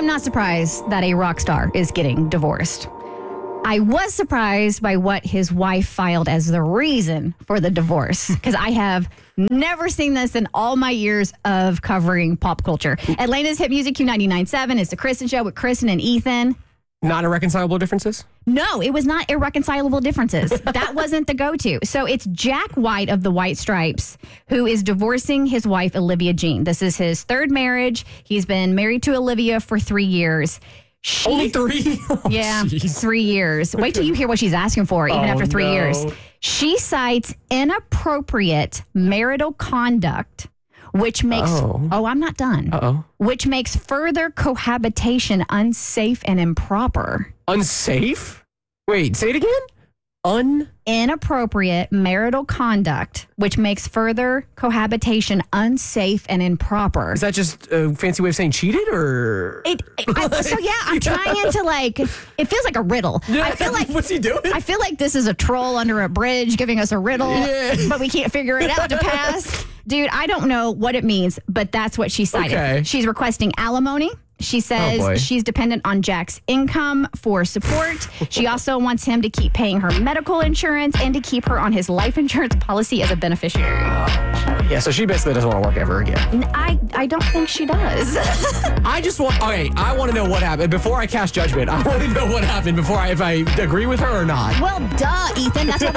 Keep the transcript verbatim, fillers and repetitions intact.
not surprised that a rock star is getting divorced. I was surprised by what his wife filed as the reason for the divorce, because I have never seen this in all my years of covering pop culture. Atlanta's Hit Music Q ninety-nine point seven is the Kristen Show with Kristen and Ethan. Not irreconcilable differences? No, it was not irreconcilable differences. That wasn't the go-to. So it's Jack White of the White Stripes who is divorcing his wife, Olivia Jean. This is his third marriage. He's been married to Olivia for three years. She, Only three? Oh, yeah, geez. three years. Wait till you hear what she's asking for, even Oh, after three no. years. She cites inappropriate marital conduct, which makes, Oh. oh, I'm not done, Uh-oh. which makes further cohabitation unsafe and improper. Unsafe? Wait, say it again? Un... Inappropriate marital conduct, which makes further cohabitation unsafe and improper. Is that just a fancy way of saying cheated, or... It, I, so yeah, I'm trying to like, it feels like a riddle. I feel like, What's he doing? I feel like this is a troll under a bridge giving us a riddle, Yeah. but we can't figure it out to pass. Dude, I don't know what it means, but that's what she cited. Okay. She's requesting alimony. She Oh, says boy. she's dependent on Jack's income for support. She also wants him to keep paying her medical insurance and to keep her on his life insurance policy as a beneficiary. Yeah, so she basically doesn't want to work ever again. N- I, I don't think she does. I just want... Okay, I want to know what happened. Before I cast judgment, I want to know what happened before I... If I agree with her or not. Well, duh, Ethan. That's what